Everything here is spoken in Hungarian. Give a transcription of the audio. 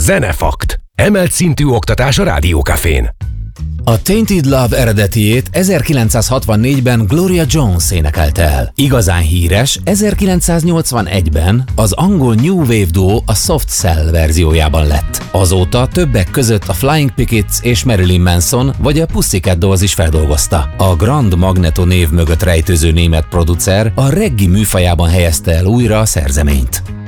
Zenefakt. Emelt szintű oktatás a Rádiókafén. A Tainted Love eredetiét 1964-ben Gloria Jones énekelte el. Igazán híres 1981-ben az angol New Wave duó a Soft Cell verziójában lett. Azóta többek között a Flying Pickets és Marilyn Manson vagy a Pussycat Dolls is feldolgozta. A Grand Magneto név mögött rejtőző német producer a reggae műfajában helyezte el újra a szerzeményt.